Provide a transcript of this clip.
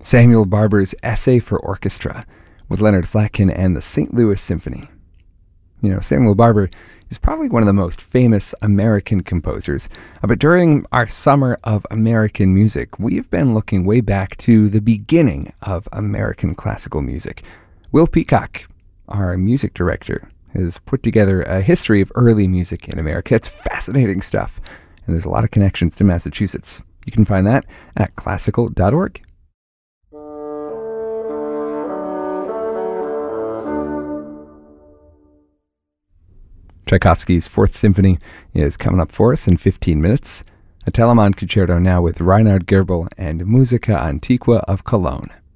Samuel Barber's Essay for Orchestra with Leonard Slatkin and the St. Louis Symphony. You know, Samuel Barber is probably one of the most famous American composers, but during our Summer of American Music, we've been looking way back to the beginning of American classical music. Will Peacock, our music director, has put together a history of early music in America. It's fascinating stuff, and there's a lot of connections to Massachusetts. You can find that at classical.org. Tchaikovsky's Fourth Symphony is coming up for us in 15 minutes. A Telemann concerto now with Reinhard Goebel and Musica Antiqua of Cologne.